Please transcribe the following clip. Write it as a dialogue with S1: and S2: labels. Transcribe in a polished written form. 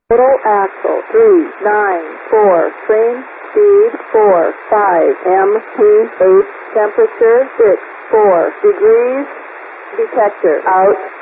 S1: Total axle 394. Train speed 45. MT8. Temperature 64 degrees. Detector out.